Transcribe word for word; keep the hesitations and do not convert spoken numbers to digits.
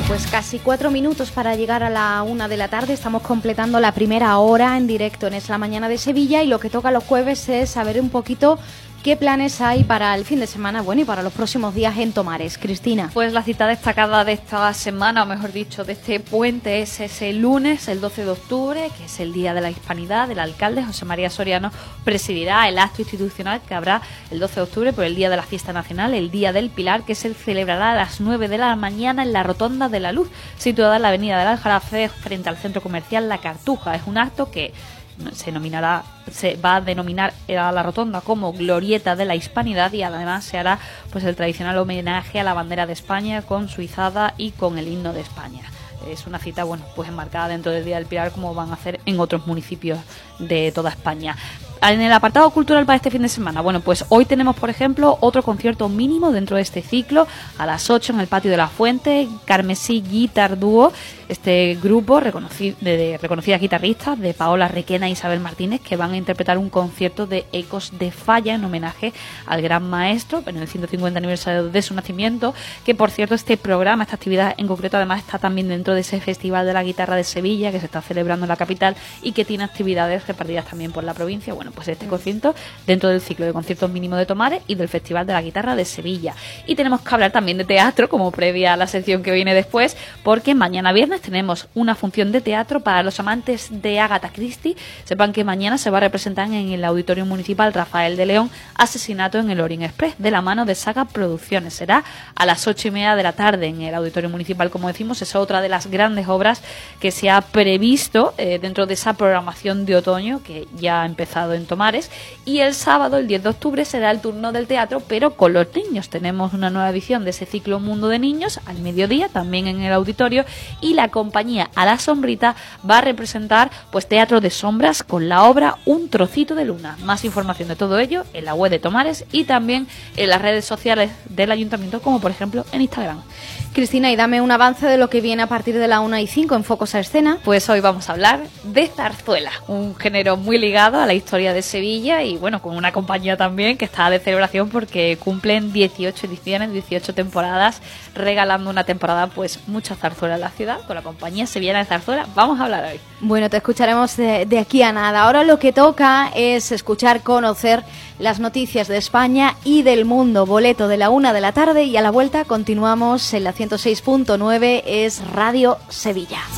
Pues casi cuatro minutos para llegar a la una de la tarde. Estamos completando la primera hora en directo en Es la Mañana de Sevilla, y lo que toca los jueves es saber un poquito qué planes hay para el fin de semana, bueno, y para los próximos días en Tomares. Cristina. Pues la cita destacada de esta semana, o mejor dicho, de este puente, es ese lunes, el doce de octubre, que es el Día de la Hispanidad. El alcalde José María Soriano presidirá el acto institucional que habrá el doce de octubre por el Día de la Fiesta Nacional, el Día del Pilar, que se celebrará a las nueve de la mañana en la Rotonda de la Luz, situada en la avenida del Aljarafe, frente al centro comercial La Cartuja. Es un acto que se nominará, se va a denominar a la rotonda como Glorieta de la Hispanidad, y además se hará pues el tradicional homenaje a la bandera de España con su izada y con el himno de España. Es una cita, bueno, pues enmarcada dentro del Día del Pilar, como van a hacer en otros municipios de toda España. En el apartado cultural para este fin de semana, bueno, pues hoy tenemos, por ejemplo, otro concierto mínimo dentro de este ciclo, a las ocho en el Patio de la Fuente, Carmesí Guitar Duo, este grupo reconocido, de, de reconocidas guitarristas, de Paola Requena e Isabel Martínez, que van a interpretar un concierto de Ecos de Falla en homenaje al gran maestro, en el ciento cincuenta aniversario de su nacimiento, que por cierto este programa, esta actividad en concreto, además está también dentro de ese Festival de la Guitarra de Sevilla, que se está celebrando en la capital y que tiene actividades repartidas también por la provincia. Bueno, pues este concierto dentro del ciclo de conciertos mínimo de Tomares y del Festival de la Guitarra de Sevilla. Y tenemos que hablar también de teatro, como previa a la sección que viene después, porque mañana viernes tenemos una función de teatro para los amantes de Agatha Christie. Sepan que mañana se va a representar en el Auditorio Municipal Rafael de León Asesinato en el Orient Express, de la mano de Saga Producciones. Será a las ocho y media de la tarde en el Auditorio Municipal, como decimos. Es otra de las grandes obras que se ha previsto eh, dentro de esa programación de otoño que ya ha empezado en Tomares. Y el sábado, el diez de octubre, será el turno del teatro, pero con los niños. Tenemos una nueva edición de ese ciclo Mundo de Niños al mediodía, también en el auditorio, y la compañía A la Sombrita va a representar pues teatro de sombras con la obra Un Trocito de Luna. Más información de todo ello en la web de Tomares y también en las redes sociales del ayuntamiento, como por ejemplo en Instagram. Cristina, y dame un avance de lo que viene a partir de la una y cinco en Focos a Escena. Pues hoy vamos a hablar de zarzuela, un género muy ligado a la historia de Sevilla, y bueno, con una compañía también que está de celebración porque cumplen dieciocho ediciones, dieciocho temporadas, regalando una temporada pues mucha zarzuela en la ciudad con la compañía sevillana de zarzuela. Vamos a hablar hoy. Bueno, te escucharemos de, de aquí a nada. Ahora lo que toca es escuchar, conocer las noticias de España y del mundo. Boleto de la una de la tarde, y a la vuelta continuamos en la ciento seis punto nueve, es Radio Sevilla.